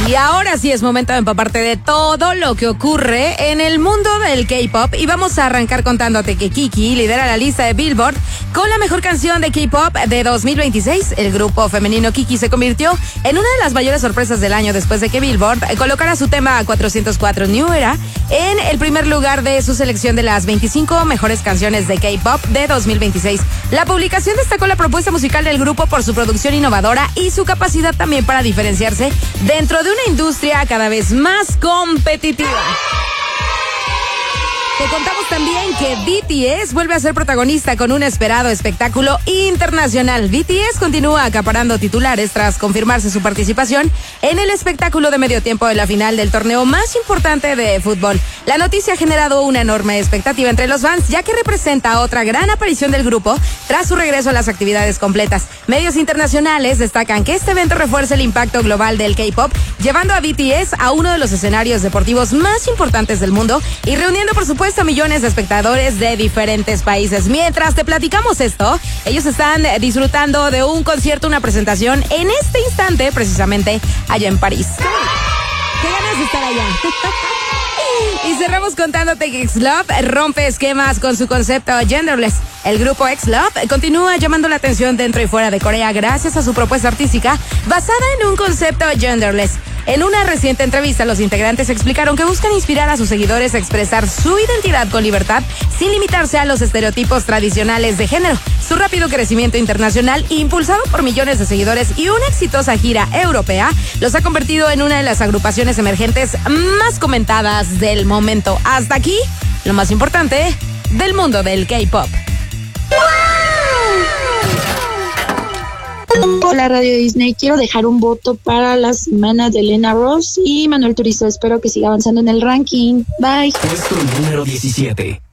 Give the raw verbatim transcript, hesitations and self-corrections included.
Y ahora sí es momento de empaparte de todo lo que ocurre en el mundo del K-pop. Y vamos a arrancar contándote que Kiki lidera la lista de Billboard con la mejor canción de K-pop de dos mil veintiséis. El grupo femenino Kiki se convirtió en una de las mayores sorpresas del año después de que Billboard colocara su tema cuatrocientos cuatro New Era en el primer lugar de su selección de las veinticinco mejores canciones de K-pop de dos mil veintiséis. La publicación destacó la propuesta musical del grupo por su producción innovadora y su capacidad también para diferenciarse dentro de una industria cada vez más competitiva. Te contamos también que B T S vuelve a ser protagonista con un esperado espectáculo internacional. B T S continúa acaparando titulares tras confirmarse su participación en el espectáculo de medio tiempo de la final del torneo más importante de fútbol. La noticia ha generado una enorme expectativa entre los fans, ya que representa otra gran aparición del grupo tras su regreso a las actividades completas. Medios internacionales destacan que este evento refuerza el impacto global del K-pop, llevando a B T S a uno de los escenarios deportivos más importantes del mundo y reuniendo, por supuesto, a millones de espectadores de diferentes países. Mientras te platicamos esto, ellos están disfrutando de un concierto, una presentación en este instante, precisamente allá en París. ¡Qué ganas de estar allá! Y cerramos contándote que X-Love rompe esquemas con su concepto genderless. El grupo X-Love continúa llamando la atención dentro y fuera de Corea gracias a su propuesta artística basada en un concepto genderless. En una reciente entrevista, los integrantes explicaron que buscan inspirar a sus seguidores a expresar su identidad con libertad sin limitarse a los estereotipos tradicionales de género. Su rápido crecimiento internacional, impulsado por millones de seguidores y una exitosa gira europea, los ha convertido en una de las agrupaciones emergentes más comentadas del momento. Hasta aquí, lo más importante del mundo del K-pop. Hola Radio Disney, quiero dejar un voto para la semana de Elena Ross y Manuel Turizo. Espero que siga avanzando en el ranking. Bye. Puesto número diecisiete.